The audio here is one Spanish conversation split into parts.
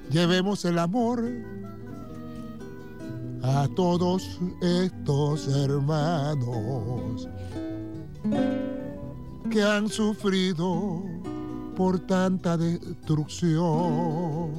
llevemos el amor a todos estos hermanos que han sufrido por tanta destrucción.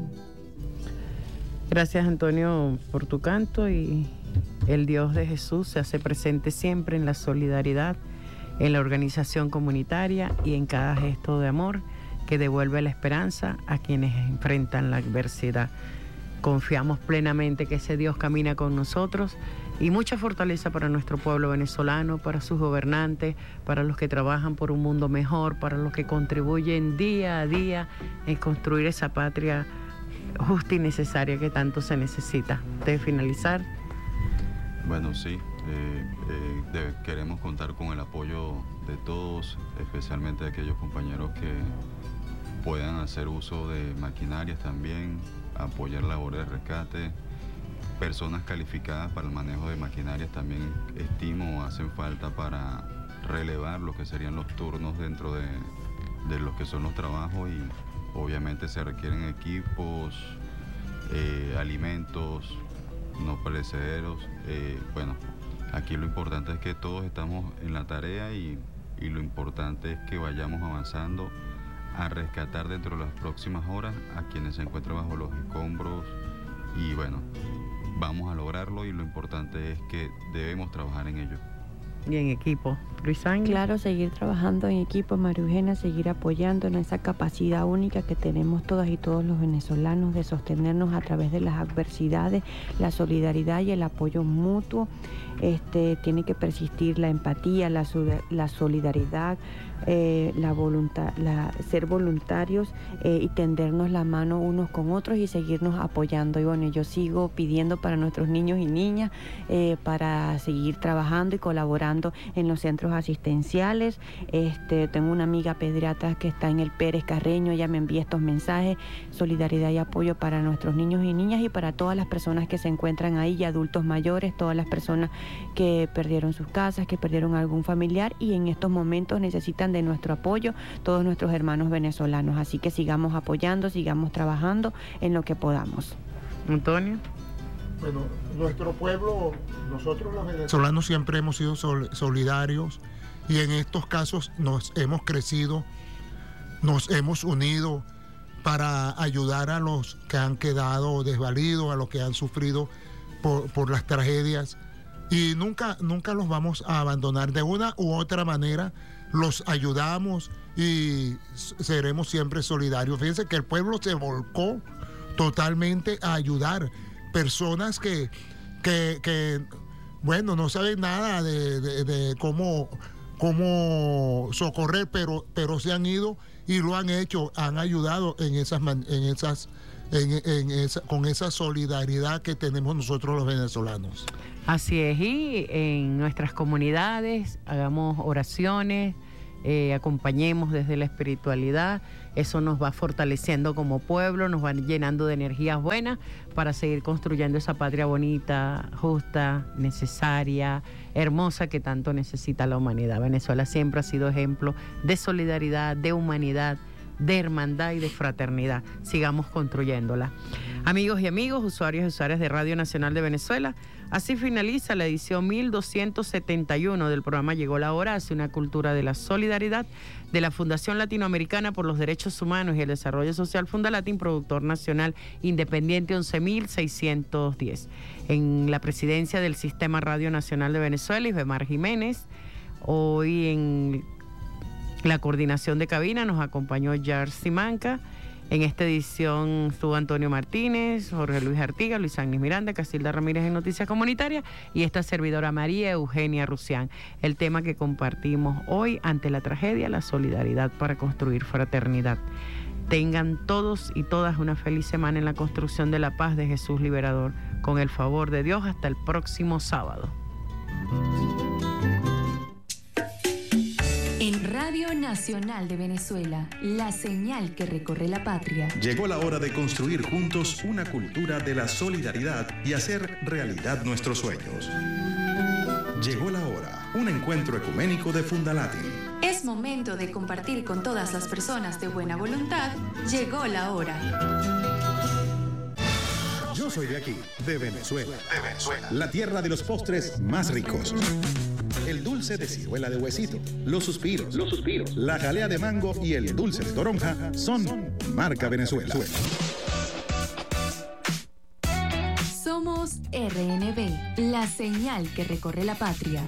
Gracias, Antonio, por tu canto, y el Dios de Jesús se hace presente siempre en la solidaridad, en la organización comunitaria y en cada gesto de amor que devuelve la esperanza a quienes enfrentan la adversidad. Confiamos plenamente que ese Dios camina con nosotros, y mucha fortaleza para nuestro pueblo venezolano, para sus gobernantes, para los que trabajan por un mundo mejor, para los que contribuyen día a día en construir esa patria justa y necesaria que tanto se necesita. ¿Debe finalizar? Bueno, sí, queremos contar con el apoyo de todos, especialmente de aquellos compañeros que puedan hacer uso de maquinarias también, apoyar labores de rescate. Personas calificadas para el manejo de maquinarias también estimo hacen falta para relevar lo que serían los turnos dentro de los que son los trabajos, y obviamente se requieren equipos, alimentos no perecederos. Bueno, aquí lo importante es que todos estamos en la tarea, y lo importante es que vayamos avanzando a rescatar dentro de las próximas horas a quienes se encuentran bajo los escombros, y bueno, vamos a lograrlo, y lo importante es que debemos trabajar en ello. Y en equipo. Luis Ángel. Claro, seguir trabajando en equipo, María Eugenia, seguir apoyando en esa capacidad única que tenemos todas y todos los venezolanos de sostenernos a través de las adversidades, la solidaridad y el apoyo mutuo. Tiene que persistir la empatía, la solidaridad, la voluntad, ser voluntarios y tendernos la mano unos con otros y seguirnos apoyando. Y bueno, yo sigo pidiendo para nuestros niños y niñas para seguir trabajando y colaborando en los centros asistenciales. Tengo una amiga pediatra que está en el Pérez Carreño, ella me envía estos mensajes: solidaridad y apoyo para nuestros niños y niñas y para todas las personas que se encuentran ahí, y adultos mayores, todas las personas que perdieron sus casas, que perdieron algún familiar y en estos momentos necesitan de nuestro apoyo, todos nuestros hermanos venezolanos. Así que sigamos apoyando, sigamos trabajando en lo que podamos. Antonio. Bueno, nuestro pueblo, nosotros los venezolanos siempre hemos sido solidarios, y en estos casos nos hemos crecido, nos hemos unido para ayudar a los que han quedado desvalidos, a los que han sufrido por las tragedias, y nunca los vamos a abandonar. De una u otra manera los ayudamos y seremos siempre solidarios. Fíjense que el pueblo se volcó totalmente a ayudar. Personas que bueno, no saben nada de cómo socorrer, pero se han ido y lo han hecho, han ayudado con esa solidaridad que tenemos nosotros los venezolanos. Así es, y en nuestras comunidades hagamos oraciones, acompañemos desde la espiritualidad. Eso nos va fortaleciendo como pueblo, nos va llenando de energías buenas para seguir construyendo esa patria bonita, justa, necesaria, hermosa que tanto necesita la humanidad. Venezuela siempre ha sido ejemplo de solidaridad, de humanidad, de hermandad y de fraternidad. Sigamos construyéndola. Amigos y amigos, usuarios y usuarias de Radio Nacional de Venezuela, así finaliza la edición 1271 del programa Llegó la Hora hacia una cultura de la solidaridad de la Fundación Latinoamericana por los Derechos Humanos y el Desarrollo Social Fundalatin, productor nacional independiente 11.610. En la presidencia del Sistema Radio Nacional de Venezuela, Isbemar Jiménez. Hoy en la coordinación de cabina nos acompañó Yarcy Manca. En esta edición estuvo Antonio Martínez, Jorge Luis Artiga, Luis Ángel Miranda, Casilda Ramírez en Noticias Comunitarias y esta servidora María Eugenia Rusián. El tema que compartimos hoy ante la tragedia, la solidaridad para construir fraternidad. Tengan todos y todas una feliz semana en la construcción de la paz de Jesús Liberador. Con el favor de Dios, hasta el próximo sábado. En Radio Nacional de Venezuela, la señal que recorre la patria. Llegó la hora de construir juntos una cultura de la solidaridad y hacer realidad nuestros sueños. Llegó la hora, un encuentro ecuménico de Fundalatin. Es momento de compartir con todas las personas de buena voluntad. Llegó la hora. Yo soy de aquí, de Venezuela. La tierra de los postres más ricos. El dulce de ciruela de huesito, los suspiros, la jalea de mango y el dulce de toronja son marca Venezuela. Somos RNB, la señal que recorre la patria.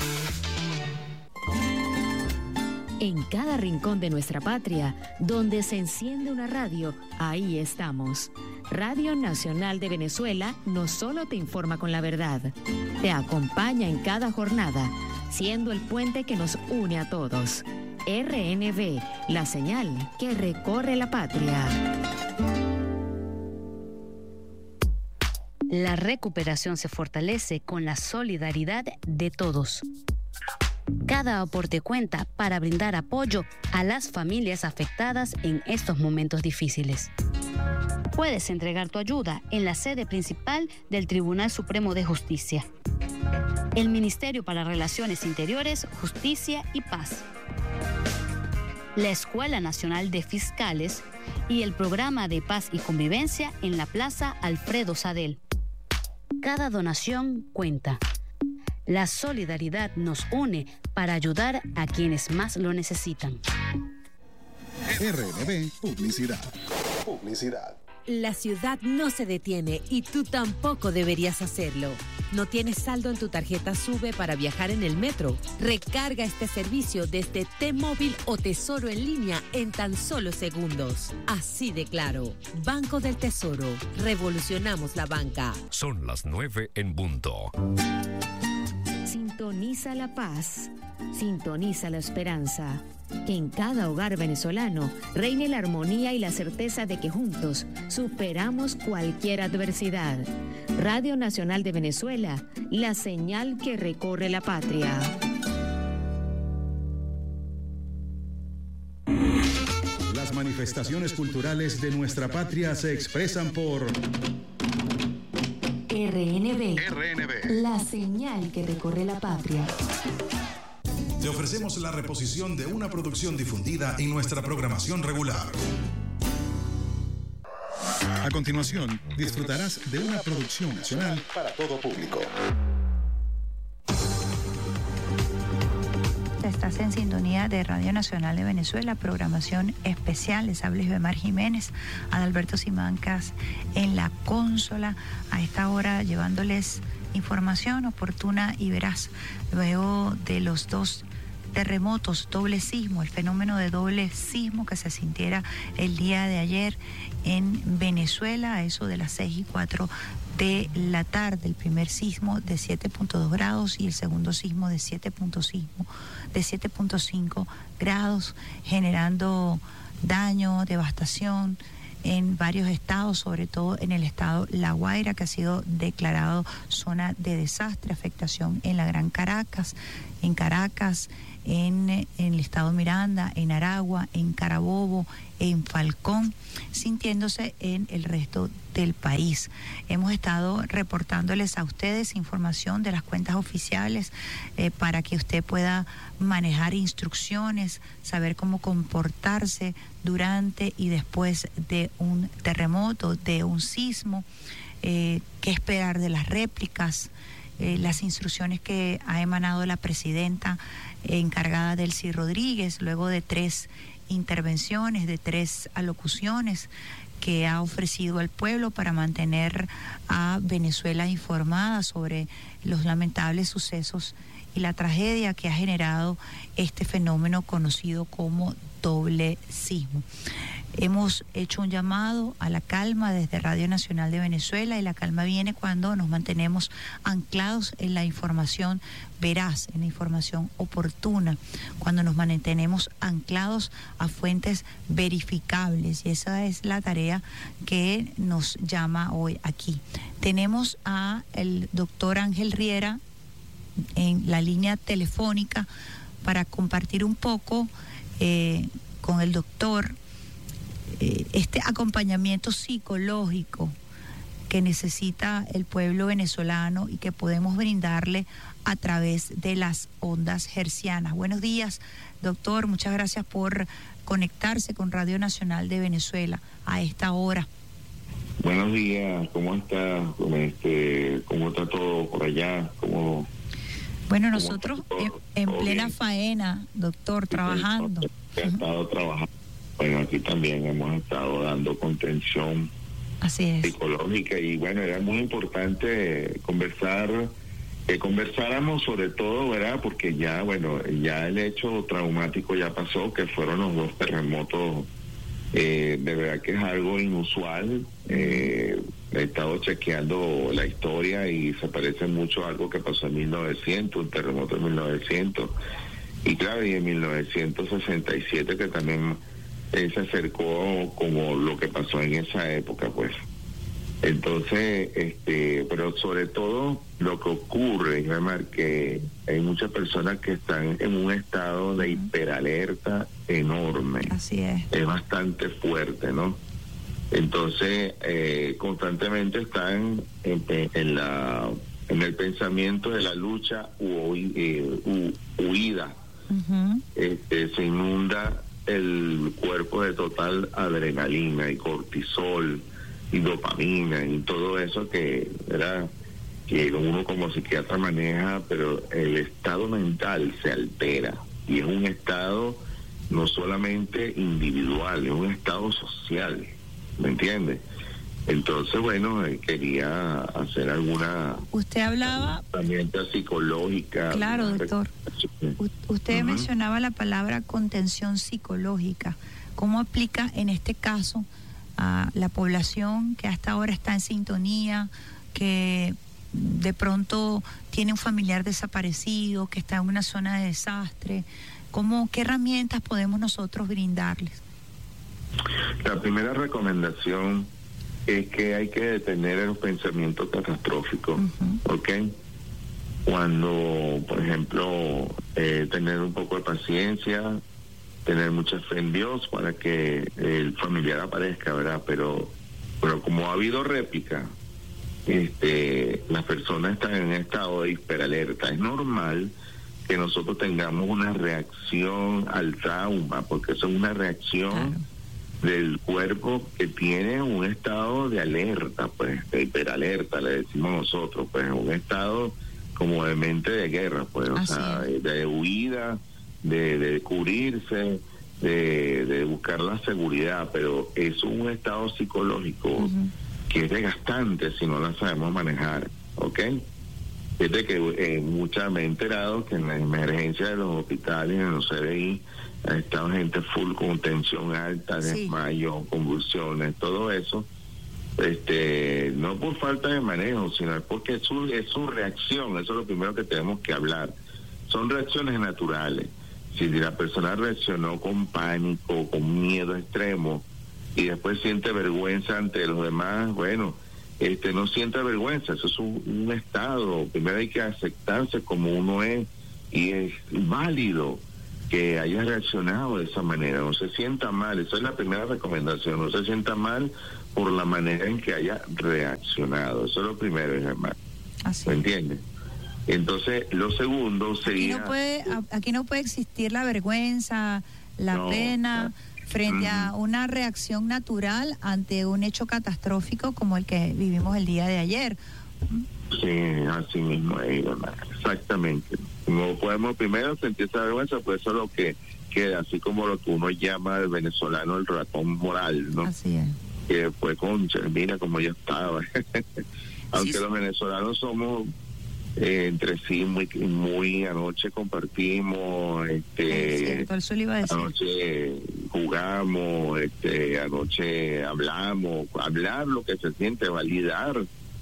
En cada rincón de nuestra patria, donde se enciende una radio, ahí estamos. Radio Nacional de Venezuela no solo te informa con la verdad, te acompaña en cada jornada, siendo el puente que nos une a todos. RNB, la señal que recorre la patria. La recuperación se fortalece con la solidaridad de todos. Cada aporte cuenta para brindar apoyo a las familias afectadas en estos momentos difíciles. Puedes entregar tu ayuda en la sede principal del Tribunal Supremo de Justicia, el Ministerio para Relaciones Interiores, Justicia y Paz, la Escuela Nacional de Fiscales y el Programa de Paz y Convivencia en la Plaza Alfredo Sadel. Cada donación cuenta. La solidaridad nos une para ayudar a quienes más lo necesitan. RNB Publicidad. La ciudad no se detiene y tú tampoco deberías hacerlo. ¿No tienes saldo en tu tarjeta SUBE para viajar en el metro? Recarga este servicio desde T-Móvil o Tesoro en línea en tan solo segundos. Así de claro. Banco del Tesoro. Revolucionamos la banca. Son las 9 en punto. Sintoniza la paz, sintoniza la esperanza. Que en cada hogar venezolano reine la armonía y la certeza de que juntos superamos cualquier adversidad. Radio Nacional de Venezuela, la señal que recorre la patria. Las manifestaciones culturales de nuestra patria se expresan por RNB, la señal que recorre la patria. Te ofrecemos la reposición de una producción difundida en nuestra programación regular. A continuación, disfrutarás de una producción nacional para todo público. Estás en sintonía de Radio Nacional de Venezuela, programación especial. Les habla Isbemar Jiménez, Adalberto Simancas en la consola, a esta hora llevándoles información oportuna y veraz. Luego de los dos terremotos, doble sismo, el fenómeno de doble sismo que se sintiera el día de ayer en Venezuela, a eso de las 6:04 de la tarde, el primer sismo de 7.2 grados y el segundo sismo de 7.5 grados, generando daño, devastación en varios estados, sobre todo en el estado La Guaira, que ha sido declarado zona de desastre, afectación en la Gran Caracas, en Caracas, en el estado Miranda, en Aragua, en Carabobo, en Falcón, sintiéndose en el resto del país. Hemos estado reportándoles a ustedes información de las cuentas oficiales para que usted pueda manejar instrucciones, saber cómo comportarse durante y después de un terremoto, de un sismo, qué esperar de las réplicas, las instrucciones que ha emanado la presidenta encargada Delcy Rodríguez, luego de 3 intervenciones, de 3 alocuciones que ha ofrecido al pueblo para mantener a Venezuela informada sobre los lamentables sucesos y la tragedia que ha generado este fenómeno conocido como doble sismo. Hemos hecho un llamado a la calma desde Radio Nacional de Venezuela, y la calma viene cuando nos mantenemos anclados en la información veraz, en la información oportuna, cuando nos mantenemos anclados a fuentes verificables, y esa es la tarea que nos llama hoy aquí. Tenemos a el doctor Ángel Riera en la línea telefónica para compartir un poco con el doctor este acompañamiento psicológico que necesita el pueblo venezolano y que podemos brindarle a través de las ondas hercianas. Buenos días, doctor. Muchas gracias por conectarse con Radio Nacional de Venezuela a esta hora. Buenos días, ¿cómo está? ¿Cómo está todo por allá? Bueno, nosotros en plena faena, doctor, trabajando. He estado trabajando. Bueno, aquí también hemos estado dando contención psicológica y bueno, era muy importante que conversáramos sobre todo, ¿verdad? Porque ya el hecho traumático ya pasó, que fueron los 2 terremotos. De verdad que es algo inusual. He estado chequeando la historia y se parece mucho a algo que pasó en 1900, un terremoto en 1900, y claro, y en 1967 que también se acercó como lo que pasó en esa época, pues. Entonces, pero sobre todo lo que ocurre, que hay muchas personas que están en un estado de hiperalerta enorme. Así es. Es bastante fuerte, ¿no? Entonces, constantemente están en el pensamiento de la lucha u huida. Uh-huh. Se inunda el cuerpo de total adrenalina y cortisol y dopamina y todo eso que uno como psiquiatra maneja, pero el estado mental se altera y es un estado no solamente individual, es un estado social, ¿me entiende? Entonces, bueno, quería hacer alguna... Usted hablaba... herramienta psicológica. Claro, doctor. Usted mencionaba la palabra contención psicológica. ¿Cómo aplica en este caso a la población que hasta ahora está en sintonía, que de pronto tiene un familiar desaparecido, que está en una zona de desastre? ¿Qué herramientas podemos nosotros brindarles? La primera recomendación es que hay que detener los pensamientos catastróficos, ¿ok? Cuando, por ejemplo, tener un poco de paciencia, tener mucha fe en Dios para que el familiar aparezca, ¿verdad? Pero como ha habido réplica, las personas están en estado de hiperalerta. Es normal que nosotros tengamos una reacción al trauma, porque eso es una reacción del cuerpo que tiene un estado de alerta, pues, de hiperalerta, le decimos nosotros, pues, un estado como de mente de guerra, pues, o sea, de huida, de cubrirse, de buscar la seguridad, pero es un estado psicológico que es desgastante si no la sabemos manejar, ¿ok? Desde que me he enterado que en la emergencia de los hospitales, en los CDI, ha estado gente full con tensión alta, desmayo, convulsiones, todo eso, no por falta de manejo, sino porque es su reacción. Eso es lo primero que tenemos que hablar. Son reacciones naturales. Si la persona reaccionó con pánico, con miedo extremo, y después siente vergüenza ante los demás, bueno, no siente vergüenza, eso es un estado. Primero hay que aceptarse como uno es, y es válido que haya reaccionado de esa manera. No se sienta mal, esa es la primera recomendación, no se sienta mal por la manera en que haya reaccionado. Eso es lo primero, hermano. ¿Me entiendes? Entonces, lo segundo sería... Aquí no puede existir la vergüenza, la pena, frente a una reacción natural ante un hecho catastrófico como el que vivimos el día de ayer. Sí, así mismo es, exactamente. No podemos primero sentir esa vergüenza, pues eso es lo que queda, así como lo que uno llama el venezolano el ratón moral, ¿no? Así es. Que fue concha, mira cómo ya estaba. Aunque los venezolanos somos entre sí muy anoche compartimos, eso le iba a decir. Anoche jugamos, anoche hablamos, hablar lo que se siente, validar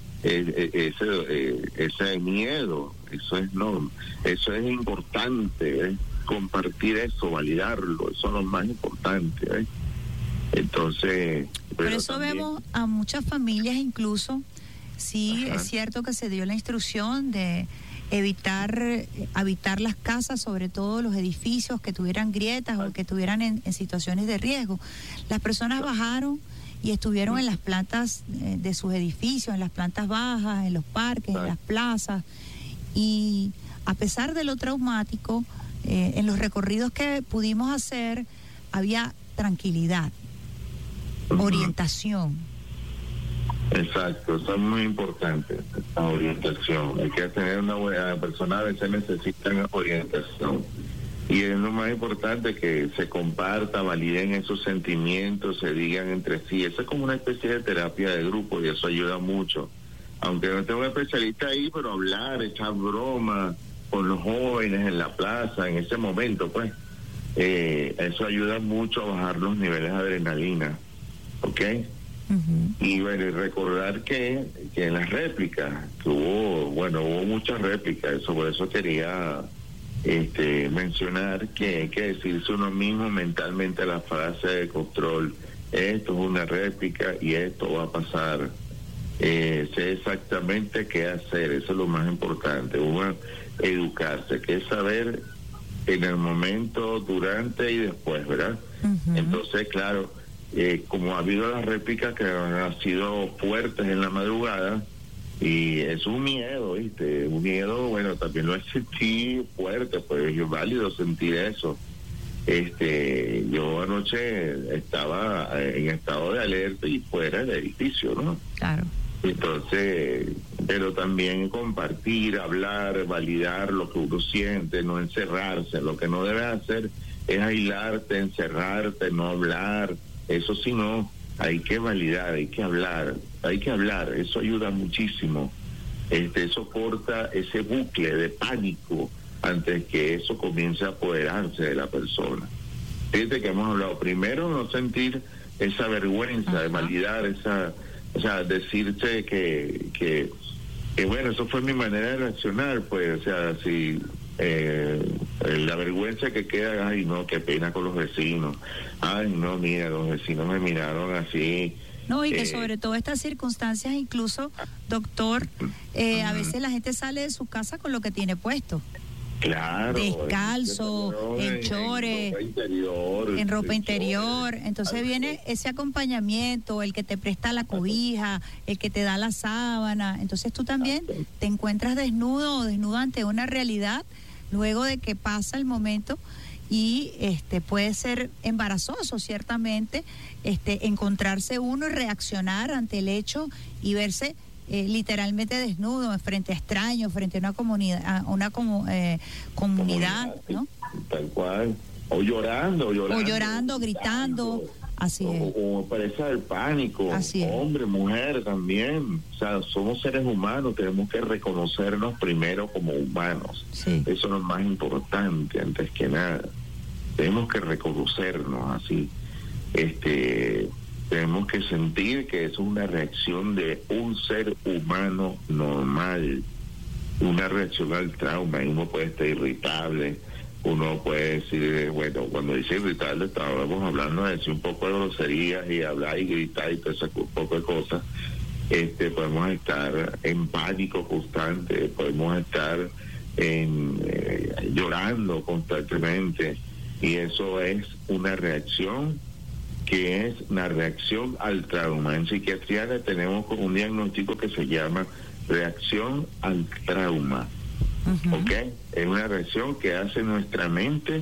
ese miedo, eso es importante, compartir eso, validarlo, eso es lo más importante, Entonces, por eso también vemos a muchas familias incluso. Sí, es cierto que se dio la instrucción de habitar las casas, sobre todo los edificios que tuvieran grietas o que estuvieran en situaciones de riesgo. Las personas bajaron y estuvieron en las plantas de sus edificios, en las plantas bajas, en los parques, en las plazas. Y a pesar de lo traumático, en los recorridos que pudimos hacer, había tranquilidad, orientación. Exacto, eso es muy importante, la orientación. Hay que tener una buena persona, a veces necesitan orientación. Y es lo más importante, que se comparta, validen esos sentimientos, se digan entre sí. Eso es como una especie de terapia de grupo y eso ayuda mucho. Aunque no tenga un especialista ahí, pero hablar, echar broma con los jóvenes en la plaza, en ese momento, pues, eso ayuda mucho a bajar los niveles de adrenalina. ¿Ok? Y bueno, y recordar que en las réplicas, que hubo muchas réplicas, eso, por eso quería mencionar que hay que decirse uno mismo mentalmente la frase de control: esto es una réplica y esto va a pasar. Sé exactamente qué hacer, eso es lo más importante. Uno, educarse, que es saber en el momento, durante y después, ¿verdad? Entonces, claro, como ha habido las réplicas que han sido fuertes en la madrugada, y es un miedo, ¿viste? Un miedo, bueno, también lo sentí fuerte, pues es válido sentir eso. Yo anoche estaba en estado de alerta y fuera del edificio, ¿no? Claro. Entonces, pero también compartir, hablar, validar lo que uno siente, no encerrarse. Lo que no debes hacer es aislarte, encerrarte, no hablar. Eso sí, no, hay que validar, hay que hablar, eso ayuda muchísimo. Eso corta ese bucle de pánico antes que eso comience a apoderarse de la persona. Fíjate que hemos hablado, primero no sentir esa vergüenza, de validar esa, o sea, decirse que bueno, eso fue mi manera de reaccionar, pues, o sea, si la vergüenza que queda, ay no, qué pena con los vecinos, ay no, mira, los vecinos me miraron así. No, y que sobre todo estas circunstancias, incluso, doctor, a veces la gente sale de su casa con lo que tiene puesto. Claro. Descalzo, en chores, en ropa interior. Entonces viene ese acompañamiento, el que te presta la cobija, el que te da la sábana. Entonces tú también te encuentras desnudo o desnuda ante una realidad luego de que pasa el momento, y puede ser embarazoso, ciertamente, encontrarse uno y reaccionar ante el hecho y verse literalmente desnudo frente a extraños, frente a una comunidad, comunidad, ¿no? Tal cual. O llorando, gritando. Así es. O presa del pánico. Así es. Hombre, mujer también. O sea, somos seres humanos, tenemos que reconocernos primero como humanos. Sí. Eso es lo más importante, antes que nada. Tenemos que reconocernos así. Tenemos que sentir que eso es una reacción de un ser humano normal, una reacción al trauma. Uno puede estar irritable, uno puede decir, bueno, cuando dice irritable estábamos hablando de decir un poco de groserías y hablar y gritar y todo ese poco de cosas. Podemos estar en pánico constante, podemos estar llorando constantemente, y eso es una reacción que es una reacción al trauma. En psiquiatría tenemos un diagnóstico que se llama reacción al trauma. ¿Ok? Es una reacción que hace nuestra mente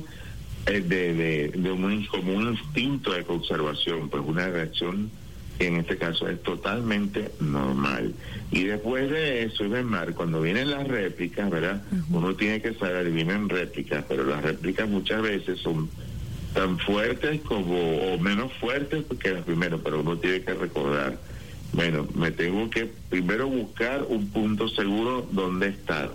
como un instinto de conservación, pues una reacción que en este caso es totalmente normal. Y después de eso, cuando vienen las réplicas, ¿verdad? Uno tiene que saber, vienen réplicas, pero las réplicas muchas veces son tan fuertes o menos fuertes que las primeras, pero uno tiene que recordar, bueno, me tengo que primero buscar un punto seguro donde estar,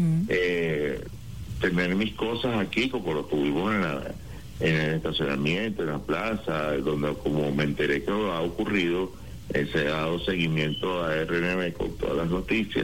tener mis cosas aquí, como lo tuvimos en el estacionamiento, en la plaza, donde como me enteré que ha ocurrido, se ha dado seguimiento a RNB con todas las noticias,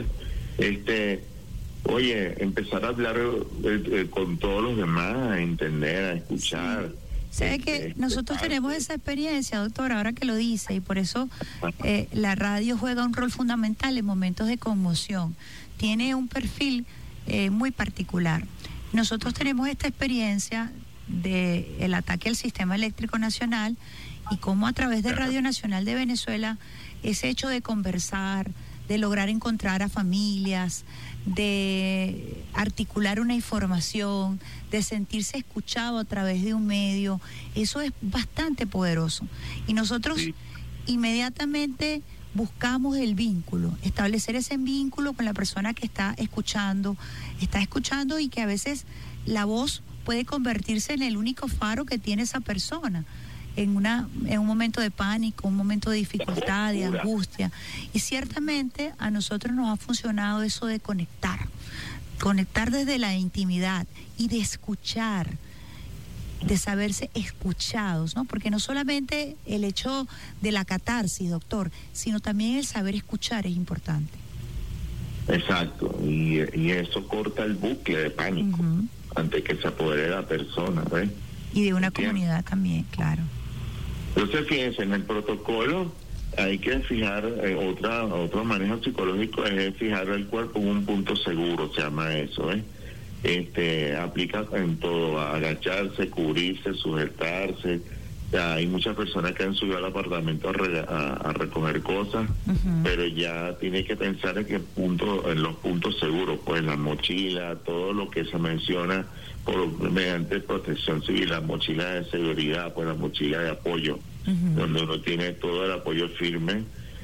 empezar a hablar con todos los demás, a entender, a escuchar. Sí. ¿Sabe que nosotros tenemos esa experiencia, doctor, ahora que lo dice, y por eso la radio juega un rol fundamental en momentos de conmoción? Tiene un perfil muy particular. Nosotros tenemos esta experiencia del ataque al Sistema Eléctrico Nacional, y cómo a través de Radio Nacional de Venezuela ese hecho de conversar, de lograr encontrar a familias, de articular una información, de sentirse escuchado a través de un medio, eso es bastante poderoso. Y nosotros inmediatamente buscamos el vínculo, establecer ese vínculo con la persona que está escuchando y que a veces la voz puede convertirse en el único faro que tiene esa persona en un momento de pánico, un momento de dificultad, de angustia. Y ciertamente a nosotros nos ha funcionado eso de conectar desde la intimidad y de escuchar, de saberse escuchados, ¿no? Porque no solamente el hecho de la catarsis, doctor, sino también el saber escuchar es importante. Exacto, y eso corta el bucle de pánico antes que se apodere de la persona, ¿ves? Y de una comunidad también, claro. Entonces, fíjense, en el protocolo hay que fijar, otro manejo psicológico es fijar el cuerpo en un punto seguro, se llama eso, aplica en todo, agacharse, cubrirse, sujetarse. Hay muchas personas que han subido al apartamento a recoger cosas, pero ya tiene que pensar en los puntos seguros, pues la mochila, todo lo que se menciona mediante protección civil, la mochila de seguridad, pues la mochila de apoyo, donde uno tiene todo el apoyo firme,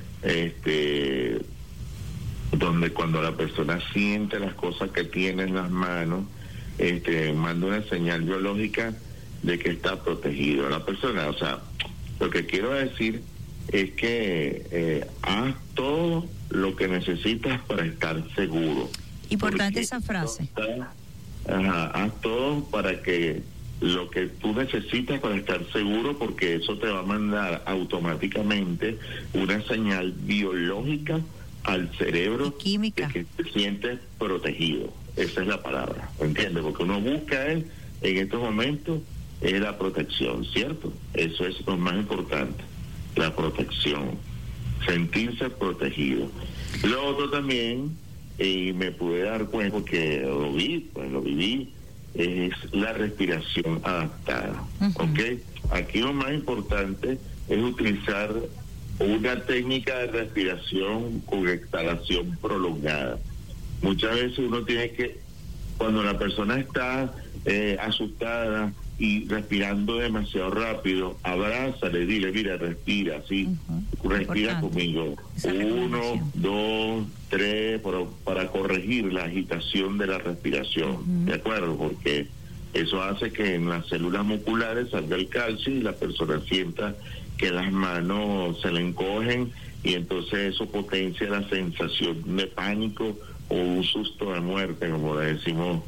donde cuando la persona siente las cosas que tiene en las manos, manda una señal biológica de que está protegido la persona. O sea, lo que quiero decir es que haz todo lo que necesitas para estar seguro. Importante esa frase. Haz todo para que lo que tú necesitas para estar seguro, porque eso te va a mandar automáticamente una señal biológica al cerebro química de que te sientes protegido. Esa es la palabra, ¿entiendes? Porque uno busca en estos momentos es la protección, ¿cierto? Eso es lo más importante, la protección, sentirse protegido. Lo otro también, y me pude dar cuenta porque lo viví, es la respiración adaptada, ¿ok? Aquí lo más importante es utilizar una técnica de respiración con exhalación prolongada. Muchas veces uno tiene que, cuando la persona está asustada y respirando demasiado rápido, abrázale, dile, mira, respira, así, respira conmigo. 1, 2, 3, para corregir la agitación de la respiración, ¿de acuerdo? Porque eso hace que en las células musculares salga el calcio y la persona sienta que las manos se le encogen y entonces eso potencia la sensación de pánico o un susto de muerte, como le decimos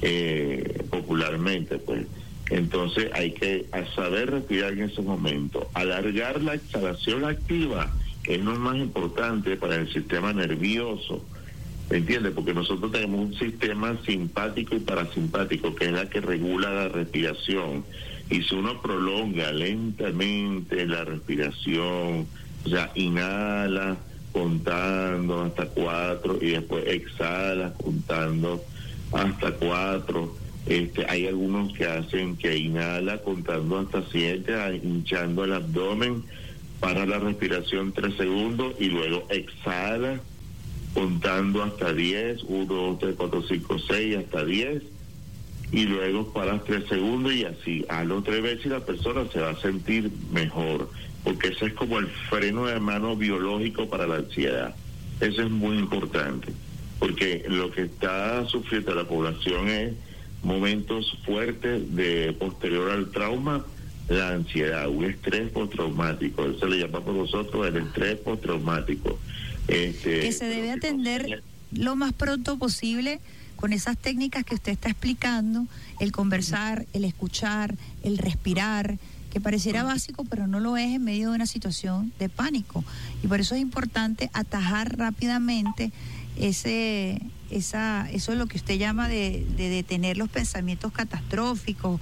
popularmente, pues. Entonces hay que saber respirar en ese momento, alargar la exhalación activa, que es lo más importante para el sistema nervioso, ¿me entiendes? Porque nosotros tenemos un sistema simpático y parasimpático, que es la que regula la respiración, y si uno prolonga lentamente la respiración, o sea, inhala contando hasta 4 y después exhala contando hasta 4. Hay algunos que hacen que inhala contando hasta 7, hinchando el abdomen, para la respiración 3 segundos y luego exhala contando hasta 10, 1, 2, 3, 4, 5, 6, hasta 10, y luego paras 3 segundos y así, hazlo 3 veces y la persona se va a sentir mejor, porque ese es como el freno de mano biológico para la ansiedad. Eso es muy importante, porque lo que está sufriendo la población es momentos fuertes de posterior al trauma, la ansiedad, un estrés postraumático. Eso le llamamos nosotros el estrés postraumático. Que se debe atender lo más pronto posible con esas técnicas que usted está explicando, el conversar, el escuchar, el respirar, que pareciera básico, pero no lo es en medio de una situación de pánico. Y por eso es importante atajar rápidamente eso es lo que usted llama de detener los pensamientos catastróficos,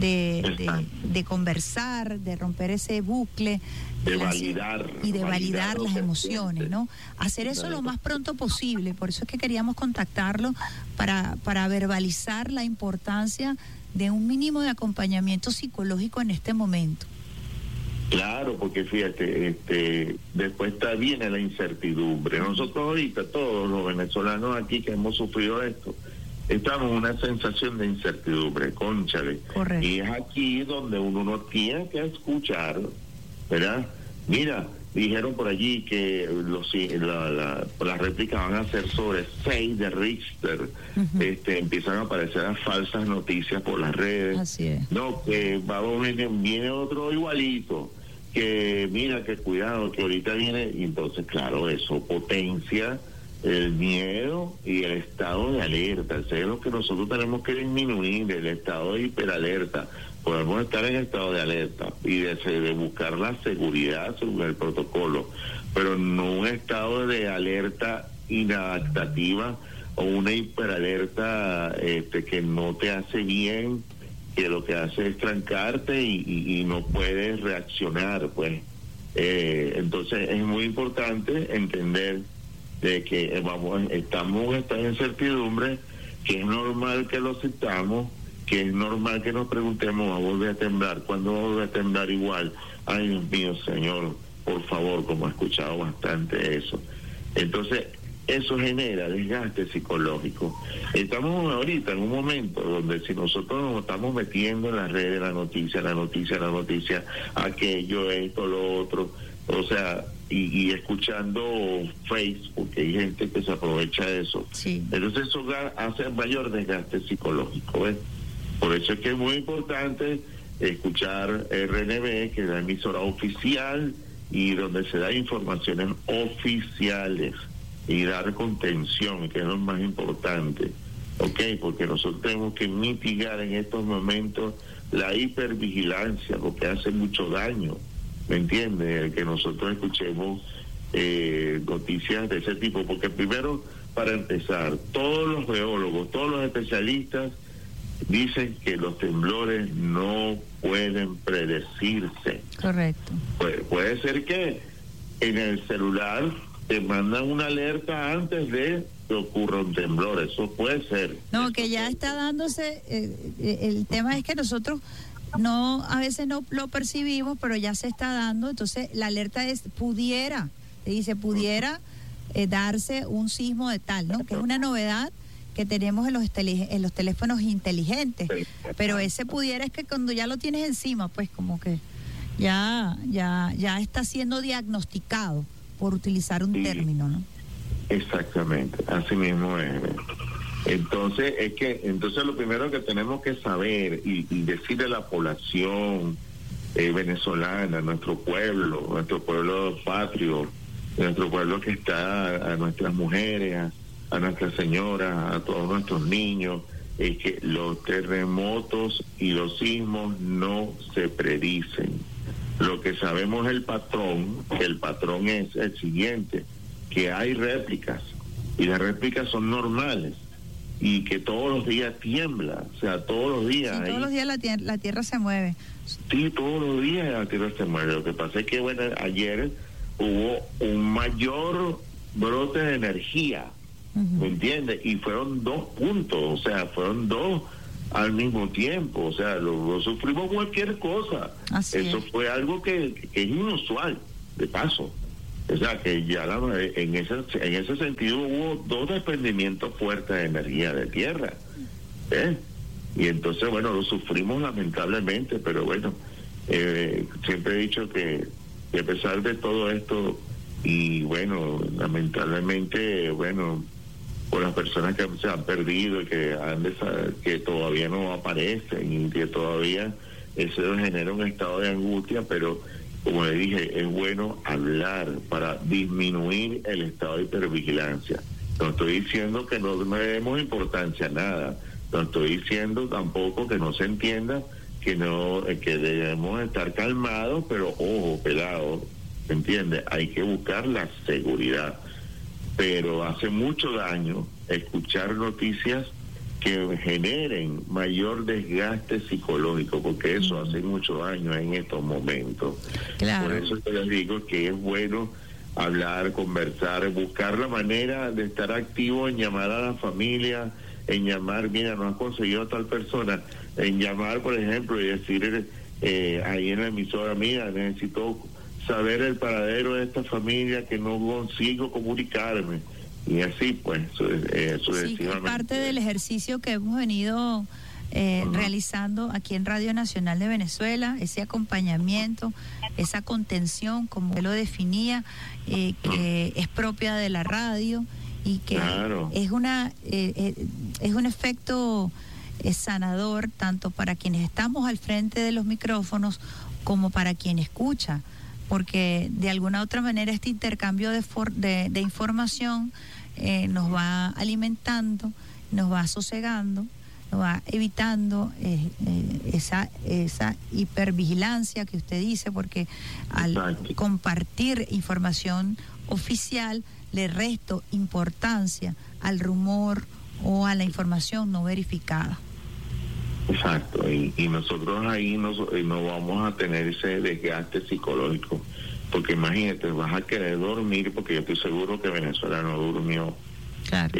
de conversar, de romper ese bucle, de validar las emociones, ¿no? Hacer eso lo más pronto posible. Por eso es que queríamos contactarlo para verbalizar la importancia de un mínimo de acompañamiento psicológico en este momento. Claro, porque fíjate, después viene la incertidumbre. Nosotros ahorita, todos los venezolanos aquí que hemos sufrido esto, estamos en una sensación de incertidumbre, cónchale. Correcto. Y es aquí donde uno no tiene que escuchar, ¿verdad? Mira, dijeron por allí que las réplicas van a ser sobre 6 de Richter. Empiezan a aparecer las falsas noticias por las redes. Así es. No, que viene otro igualito, que mira, que cuidado, que ahorita viene, y entonces claro, eso potencia el miedo y el estado de alerta. Eso es lo que nosotros tenemos que disminuir, el estado de hiperalerta. Podemos estar en estado de alerta y de buscar la seguridad según el protocolo, pero no un estado de alerta inadaptativa o una hiperalerta que no te hace bien, que lo que hace es trancarte y no puedes reaccionar, pues. Entonces es muy importante entender de que estamos en incertidumbre, que es normal que lo sintamos, que es normal que nos preguntemos, ¿va a volver a temblar? ¿Cuándo va a volver a temblar igual? Ay, Dios mío, Señor, por favor, como he escuchado bastante eso. Entonces, eso genera desgaste psicológico. Estamos ahorita en un momento donde si nosotros nos estamos metiendo en las redes, la noticia, aquello, esto, lo otro, o sea, y escuchando Facebook, que hay gente que se aprovecha de eso. Sí. Entonces eso hace mayor desgaste psicológico, ¿ves? Por eso es que es muy importante escuchar RNB, que es la emisora oficial y donde se da informaciones oficiales, y dar contención, que es lo más importante, ¿ok? Porque nosotros tenemos que mitigar en estos momentos la hipervigilancia, porque hace mucho daño, ¿me entiendes? El que nosotros escuchemos noticias de ese tipo, porque primero, para empezar, todos los geólogos, todos los especialistas dicen que los temblores no pueden predecirse. Correcto. Puede ser que en el celular te mandan una alerta antes de que ocurra un temblor, eso puede ser. No, que ya está dándose, el tema es que nosotros a veces no lo percibimos, pero ya se está dando, entonces la alerta es pudiera darse un sismo de tal, ¿no? Que es una novedad que tenemos en los teléfonos inteligentes, pero ese pudiera es que cuando ya lo tienes encima, pues como que ya está siendo diagnosticado, por utilizar un término, ¿no? Exactamente, así mismo es. Entonces lo primero que tenemos que saber y decirle a la población venezolana, nuestro pueblo patrio, nuestro pueblo que está, a nuestras mujeres, a nuestras señoras, a todos nuestros niños, es que los terremotos y los sismos no se predicen. Lo que sabemos es el patrón es el siguiente, que hay réplicas, y las réplicas son normales, y que todos los días tiembla, o sea, todos los días. Sí, todos los días la tierra se mueve. Sí, todos los días la tierra se mueve. Lo que pasa es que, bueno, ayer hubo un mayor brote de energía, ¿me entiendes? Y fueron 2 puntos, o sea, fueron 2 al mismo tiempo, o sea, lo sufrimos cualquier cosa. Eso fue algo que es inusual, de paso. O sea, que ya en ese sentido hubo 2 desprendimientos fuertes de energía de tierra. Y entonces, bueno, lo sufrimos lamentablemente, pero bueno, siempre he dicho que a pesar de todo esto, y bueno, lamentablemente, bueno, por las personas que se han perdido y que todavía no aparecen y que todavía eso genera un estado de angustia, pero como le dije, es bueno hablar para disminuir el estado de hipervigilancia. No estoy diciendo que no le demos importancia a nada, no estoy diciendo tampoco que no se entienda que debemos estar calmados, pero ojo, pelado, ¿me entiende? Hay que buscar la seguridad. Pero hace mucho daño escuchar noticias que generen mayor desgaste psicológico, porque eso hace mucho daño en estos momentos. Claro. Por eso te les digo que es bueno hablar, conversar, buscar la manera de estar activo en llamar a la familia, en llamar, mira, no has conseguido a tal persona, en llamar, por ejemplo, y decir ahí en la emisora, mira, necesito saber el paradero de esta familia que no consigo comunicarme, y así pues sucesivamente. Sí, es parte del ejercicio que hemos venido realizando aquí en Radio Nacional de Venezuela, ese acompañamiento, esa contención, como él lo definía, que es propia de la radio y que es un efecto sanador tanto para quienes estamos al frente de los micrófonos como para quien escucha, porque de alguna u otra manera este intercambio de información nos va alimentando, nos va sosegando, nos va evitando esa hipervigilancia que usted dice, porque al compartir información oficial le resto importancia al rumor o a la información no verificada. Exacto, y nosotros ahí no vamos a tener ese desgaste psicológico, porque imagínate, vas a querer dormir, porque yo estoy seguro que Venezuela no durmió. Claro.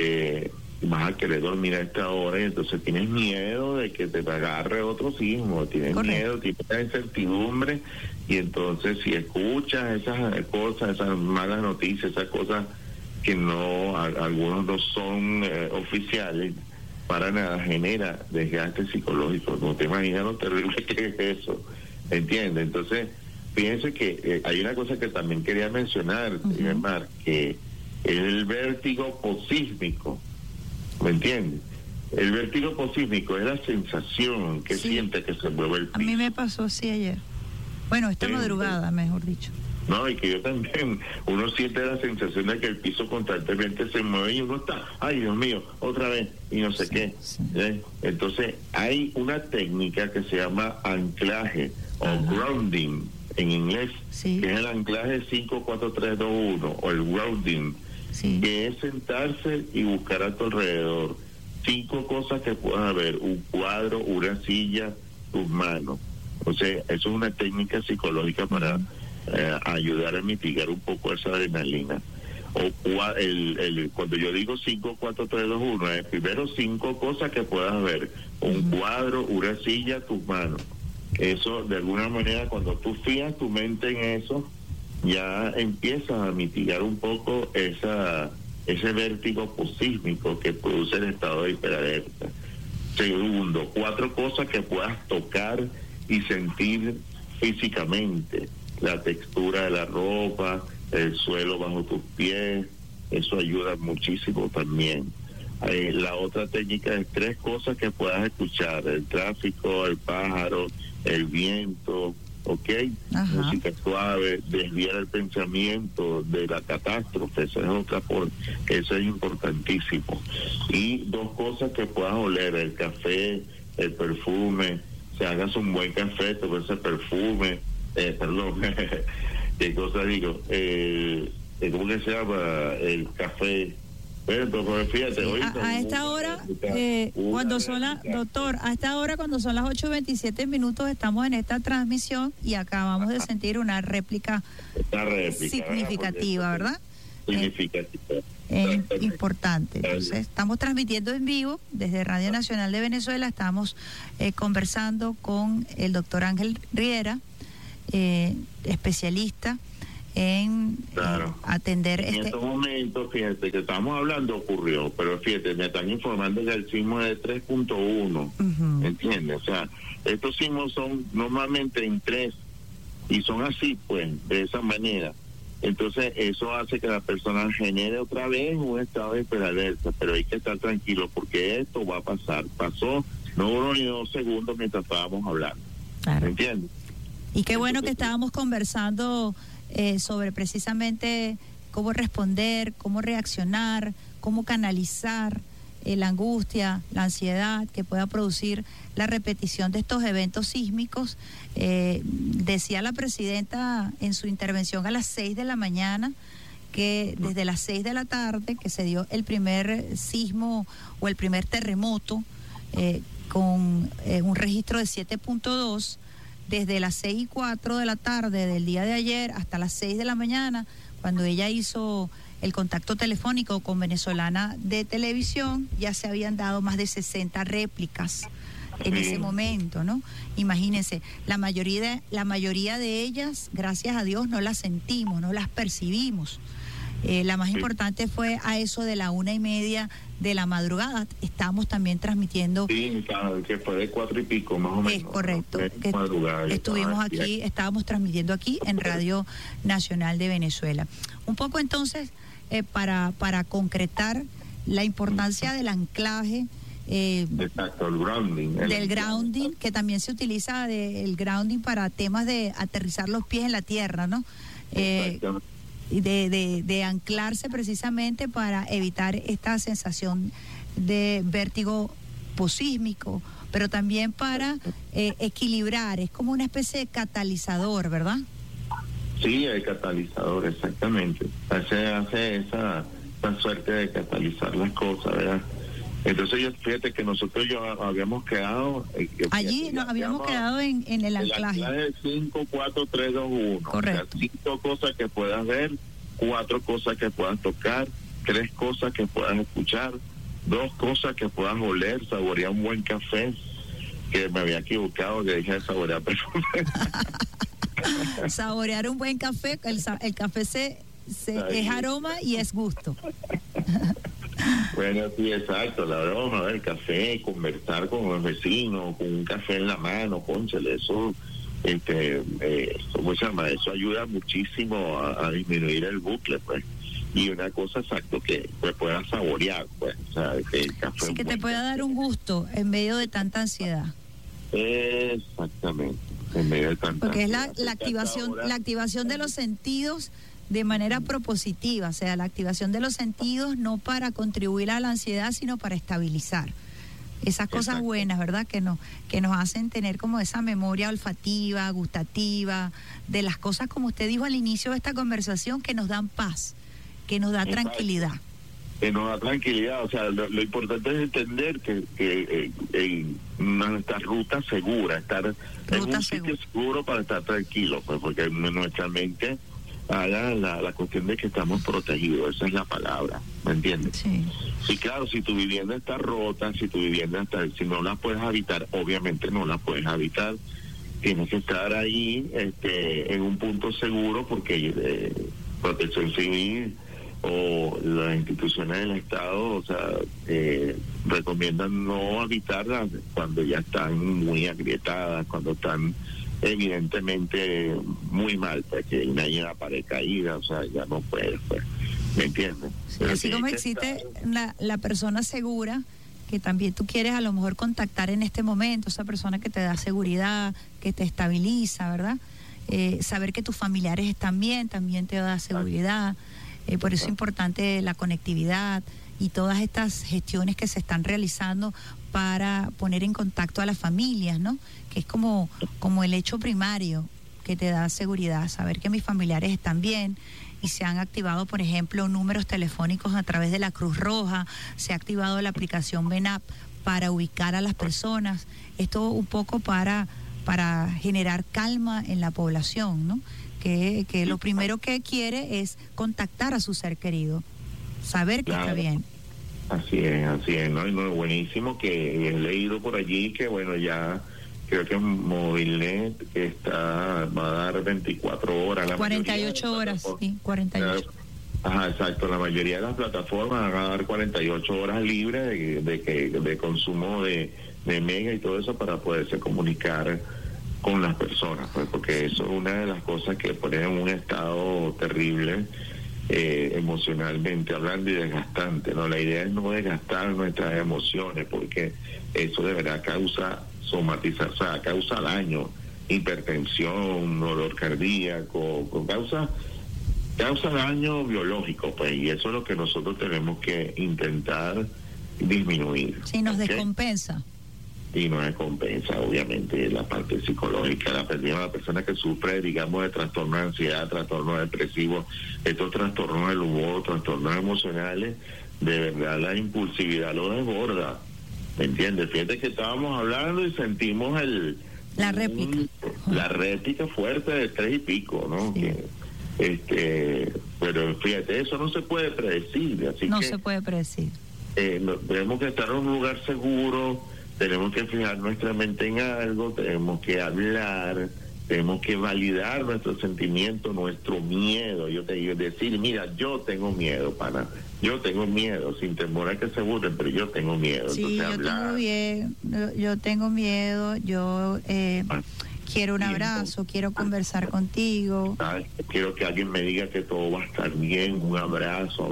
Vas a querer dormir a esta hora y entonces tienes miedo de que te agarre otro sismo, tienes miedo, tienes incertidumbre, y entonces si escuchas esas cosas, esas malas noticias, esas cosas que algunos no son oficiales, para nada, genera desgaste psicológico. No te imaginas lo terrible que es eso, ¿entiendes? Entonces, fíjense que hay una cosa que también quería mencionar, Mar, que es el vértigo posísmico, ¿me entiendes? El vértigo posísmico es la sensación que siente que se mueve el piso. A mí me pasó así ayer. Bueno, esta madrugada, mejor dicho. No, y que yo también, uno siente la sensación de que el piso constantemente se mueve y uno está, ay Dios mío, otra vez, y no sé qué. Entonces, hay una técnica que se llama anclaje o grounding en inglés, que es el anclaje 5-4-3-2-1 o el grounding, que es sentarse y buscar a tu alrededor 5 cosas que puedas ver: un cuadro, una silla, tus manos. O sea, eso es una técnica psicológica para ayudar a mitigar un poco esa adrenalina. O cuando yo digo 5-4-3-2-1, es primero 5 cosas que puedas ver: un cuadro, una silla, tus manos. Eso, de alguna manera, cuando tú fijas tu mente en eso, ya empiezas a mitigar un poco ese vértigo posísmico que produce el estado de hiperalerta. Segundo, 4 cosas que puedas tocar y sentir físicamente: la textura de la ropa, el suelo bajo tus pies. Eso ayuda muchísimo también. La otra técnica es 3 cosas que puedas escuchar: el tráfico, el pájaro, el viento, ¿ok? Música suave, desviar el pensamiento de la catástrofe. Esa es otra forma, eso es importantísimo. Y 2 cosas que puedas oler: el café, el perfume. Si hagas un buen café, todo ese perfume, ¿qué cosa digo? ¿Cómo que se llama? El café. Pero fíjate, hoy a esta hora, cuando son doctor, a esta hora cuando son las 8:27 minutos, estamos en esta transmisión y acabamos de sentir una réplica significativa, ¿verdad? Significativa. Importante. Entonces, estamos transmitiendo en vivo desde Radio Nacional de Venezuela. Estamos conversando con el doctor Ángel Riera, especialista en atender en estos momentos. Fíjate que estamos hablando ocurrió, pero fíjate, me están informando que el sismo es de 3.1, ¿entiendes? O sea, estos sismos son normalmente en 3 y son así, pues, de esa manera. Entonces eso hace que la persona genere otra vez un estado de hiperalerta, pero hay que estar tranquilo porque esto va a pasar. Pasó no 1 ni 2 segundos mientras estábamos hablando. ¿Me entiendes? Y qué bueno que estábamos conversando sobre precisamente cómo responder, cómo reaccionar, cómo canalizar la angustia, la ansiedad que pueda producir la repetición de estos eventos sísmicos. Decía la presidenta en su intervención a las 6 de la mañana que desde las 6 de la tarde que se dio el primer sismo o el primer terremoto con un registro de 7.2, desde las 6:04 de la tarde del día de ayer hasta las 6 de la mañana, cuando ella hizo el contacto telefónico con Venezolana de Televisión, ya se habían dado más de 60 réplicas en ese momento, ¿no? Imagínense, la mayoría de ellas, gracias a Dios, no las sentimos, no las percibimos. La más importante fue a eso de la 1:30 de la madrugada. Estábamos también transmitiendo. Sí, que fue de 4 y pico, más o menos. Es correcto. Madrugada, estuvimos aquí, estábamos transmitiendo aquí en Radio Nacional de Venezuela. Un poco entonces, para concretar la importancia del anclaje. Exacto, el grounding. Del grounding, que también se utiliza el grounding para temas de aterrizar los pies en la tierra, ¿no? De anclarse precisamente para evitar esta sensación de vértigo posísmico, pero también para equilibrar, es como una especie de catalizador, ¿verdad? Sí, el catalizador, exactamente. Hace esa suerte de catalizar las cosas, ¿verdad? Entonces fíjate que nosotros habíamos quedado allí nos habíamos quedado en el anclaje. El anclaje 5, 4, 3, 2, 1. Correcto. O sea, 5 cosas que puedas ver, 4 cosas que puedas tocar, 3 cosas que puedas escuchar, 2 cosas que puedas oler, saborear un buen café, que me había equivocado, que dije de saborear perfume. Saborear un buen café, el café es aroma y es gusto. Bueno, sí, exacto, la broma, el café, conversar con los vecinos, con un café en la mano, cónchale, eso, ¿cómo se llama? Eso ayuda muchísimo a disminuir el bucle, pues. Y una cosa, exacto, que pues puedas saborear, pues, o sea, que el café... Sí, que te pueda dar un gusto en medio de tanta ansiedad. Exactamente, en medio de tanta porque ansiedad. Es la activación de los sentidos de manera propositiva, o sea, la activación de los sentidos no para contribuir a la ansiedad, sino para estabilizar esas cosas Exacto. buenas, ¿verdad? Que nos hacen tener como esa memoria olfativa, gustativa, de las cosas, como usted dijo al inicio de esta conversación, que nos dan paz, que nos da Exacto. tranquilidad. Que nos da tranquilidad, o sea, lo importante es entender que nuestra ruta segura, estar en un sitio seguro para estar tranquilo, pues, porque nuestra mente haga la cuestión de que estamos protegidos, esa es la palabra, ¿me entiendes? Sí. Sí, claro, si tu vivienda está rota, si no la puedes habitar, obviamente no la puedes habitar, tienes que estar ahí en un punto seguro, porque Protección Civil o las instituciones del Estado, o sea, recomiendan no habitarlas cuando ya están muy agrietadas, cuando están evidentemente muy mal, porque hay una pared caída, o sea, ya no puede, pues, ¿me entiendes? Sí, así como existe la persona segura, que también tú quieres a lo mejor contactar en este momento, esa persona que te da seguridad, que te estabiliza, ¿verdad? Saber que tus familiares están bien, también te da seguridad, por eso es importante la conectividad y todas estas gestiones que se están realizando para poner en contacto a las familias, ¿no? Que es como el hecho primario que te da seguridad, saber que mis familiares están bien. Y se han activado, por ejemplo, números telefónicos a través de la Cruz Roja, se ha activado la aplicación VENAP para ubicar a las personas. Esto un poco para generar calma en la población, ¿no? Que lo primero que quiere es contactar a su ser querido, saber que está bien. Así es, ¿no? Y no, buenísimo que he leído por allí que, bueno, ya creo que Movilnet va a dar 24 horas. 48 horas, sí, 48. Ajá, exacto, la mayoría de las plataformas van a dar 48 horas libres de consumo de mega y todo eso para poderse comunicar con las personas, pues, porque eso es una de las cosas que pone en un estado terrible emocionalmente hablando y desgastante, ¿no? La idea es no desgastar nuestras emociones, porque eso de verdad causa somatización, o sea, causa daño, hipertensión, dolor cardíaco, causa daño biológico, pues, y eso es lo que nosotros tenemos que intentar disminuir. Sí, nos descompensa. Y no descompensa, obviamente, la parte psicológica, la persona que sufre, digamos, de trastorno de ansiedad, trastorno depresivo, estos trastornos del humor, trastornos emocionales, de verdad la impulsividad lo desborda, ¿me entiendes? Fíjate que estábamos hablando y sentimos la réplica. La réplica fuerte de 3 y pico, ¿no? Sí. Pero fíjate, eso no se puede predecir, así no que se puede predecir. Tenemos que estar en un lugar seguro, tenemos que fijar nuestra mente en algo, tenemos que hablar, tenemos que validar nuestro sentimiento, nuestro miedo. Yo te digo, decir, mira, yo tengo miedo, pana. Yo tengo miedo, sin temor a que se burlen, pero yo tengo miedo. Sí, entonces, yo tengo miedo, yo quiero un abrazo, quiero conversar contigo. Quiero que alguien me diga que todo va a estar bien, un abrazo.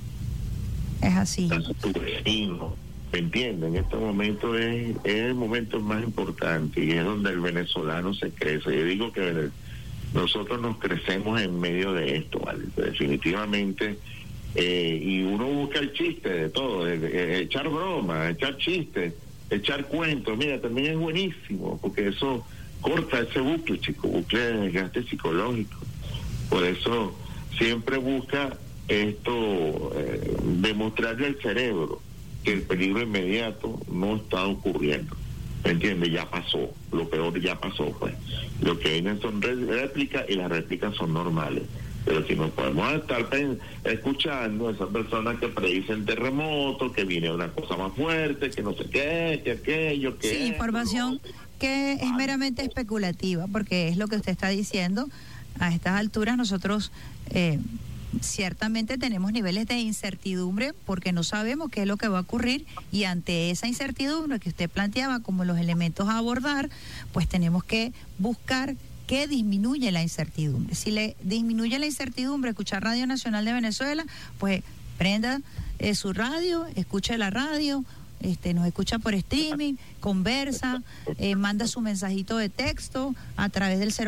Es así. Tu vecino, ¿me entiendes? En este momento es el momento más importante y es donde el venezolano se crece. Yo digo que nosotros nos crecemos en medio de esto, ¿vale? Definitivamente. Y uno busca el chiste de todo, echar broma, echar chistes, echar cuentos. Mira, también es buenísimo, porque eso corta ese bucle, chico, bucle de desgaste psicológico. Por eso siempre busca esto, demostrarle al cerebro que el peligro inmediato no está ocurriendo. ¿Me entiendes? Ya pasó, lo peor ya pasó, pues. Lo que vienen son réplicas y las réplicas son normales. Pero si nos podemos estar escuchando a esas personas que predicen terremotos, que viene una cosa más fuerte, que no sé qué, que aquello, que... Sí, información que es meramente especulativa, porque es lo que usted está diciendo. A estas alturas nosotros ciertamente tenemos niveles de incertidumbre porque no sabemos qué es lo que va a ocurrir, y ante esa incertidumbre que usted planteaba como los elementos a abordar, pues tenemos que buscar que disminuye la incertidumbre. Si le disminuye la incertidumbre escuchar Radio Nacional de Venezuela, pues prenda su radio, escuche la radio, nos escucha por streaming, conversa, manda su mensajito de texto a través del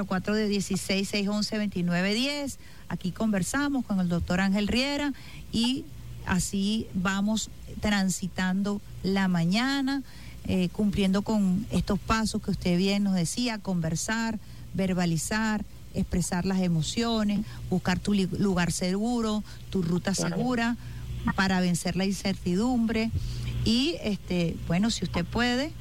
04-16-611-2910. Aquí conversamos con el doctor Ángel Riera y así vamos transitando la mañana, cumpliendo con estos pasos que usted bien nos decía: conversar, verbalizar, expresar las emociones, buscar tu lugar seguro, tu ruta segura para vencer la incertidumbre. Y bueno, si usted puede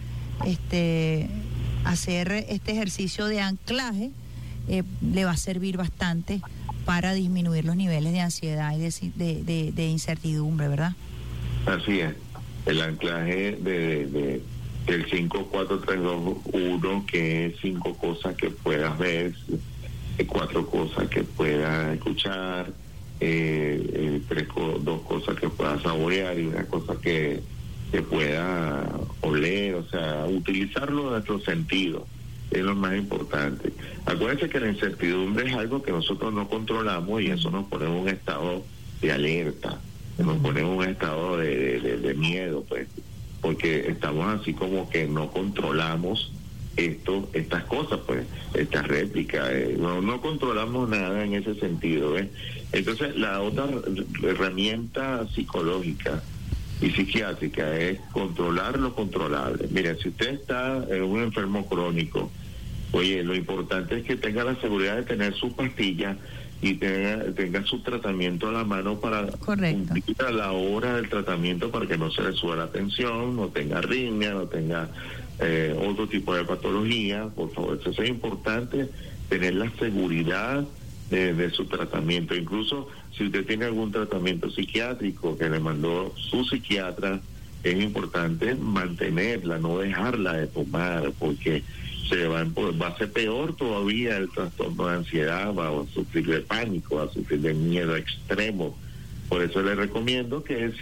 hacer este ejercicio de anclaje, le va a servir bastante para disminuir los niveles de ansiedad y de incertidumbre, ¿verdad? Así es, el anclaje del 5, 4, 3, 2, 1, que es 5 cosas que puedas ver, 4 cosas que puedas escuchar, 2 cosas que puedas saborear y una cosa que pueda oler, o sea, utilizarlo en nuestros sentidos es lo más importante. Acuérdense que la incertidumbre es algo que nosotros no controlamos y eso nos pone en un estado de alerta, nos pone en un estado de miedo, pues, porque estamos así como que no controlamos estas cosas, pues, estas réplicas, no controlamos nada en ese sentido, ¿ves? Entonces, la otra herramienta psicológica y psiquiátrica es controlar lo controlable. Mira, si usted está en un enfermo crónico, oye, lo importante es que tenga la seguridad de tener sus pastillas y tenga su tratamiento a la mano para cumplir a la hora del tratamiento, para que no se le suba la tensión, no tenga arritmia, no tenga otro tipo de patología. Por favor, eso es importante, tener la seguridad de su tratamiento. Incluso si usted tiene algún tratamiento psiquiátrico que le mandó su psiquiatra, es importante mantenerla, no dejarla de tomar, porque va a ser peor todavía el trastorno de ansiedad, va a sufrir de pánico, va a sufrir de miedo extremo. Por eso le recomiendo que